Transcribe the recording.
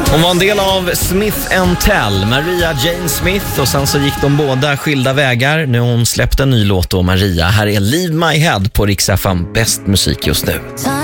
Hon var en del av Smith & Tell, Maria Jane Smith, och sen så gick de båda skilda vägar. Nu har hon släppt en ny låt då, Maria. Här är Leave My Head på Rix FM, bäst musik just nu.